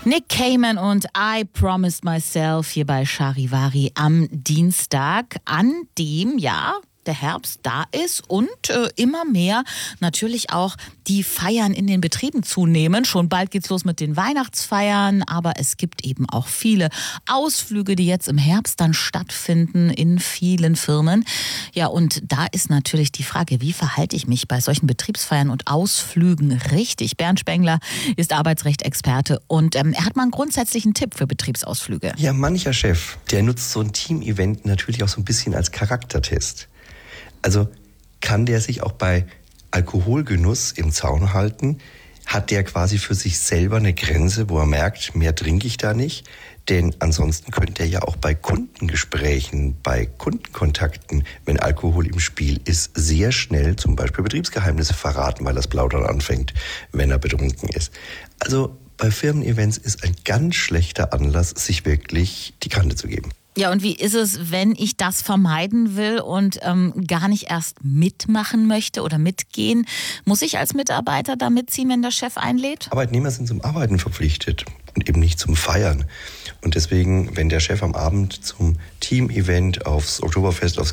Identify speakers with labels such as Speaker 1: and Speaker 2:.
Speaker 1: Nick Cayman und I Promised Myself hier bei Charivari am Dienstag, an dem der Herbst da ist und immer mehr natürlich auch die Feiern in den Betrieben zunehmen. Schon bald geht's los mit den Weihnachtsfeiern, aber es gibt eben auch viele Ausflüge, die jetzt im Herbst dann stattfinden in vielen Firmen. Ja, und da ist natürlich die Frage, wie verhalte ich mich bei solchen Betriebsfeiern und Ausflügen richtig? Bernd Spengler ist Arbeitsrechtsexperte und er hat mal einen grundsätzlichen Tipp für Betriebsausflüge.
Speaker 2: Ja, mancher Chef, der nutzt so ein Team-Event natürlich auch so ein bisschen als Charaktertest. Also kann der sich auch bei Alkoholgenuss im Zaun halten? Hat der quasi für sich selber eine Grenze, wo er merkt, mehr trinke ich da nicht? Denn ansonsten könnte er ja auch bei Kundengesprächen, bei Kundenkontakten, wenn Alkohol im Spiel ist, sehr schnell zum Beispiel Betriebsgeheimnisse verraten, weil das Plaudern anfängt, wenn er betrunken ist. Also bei Firmen-Events ist ein ganz schlechter Anlass, sich wirklich die Kante zu geben.
Speaker 1: Ja, und wie ist es, wenn ich das vermeiden will und gar nicht erst mitmachen möchte oder mitgehen? Muss ich als Mitarbeiter da mitziehen, wenn der Chef einlädt?
Speaker 2: Arbeitnehmer sind zum Arbeiten verpflichtet und eben nicht zum Feiern. Und deswegen, wenn der Chef am Abend zum Team-Event aufs Oktoberfest, aufs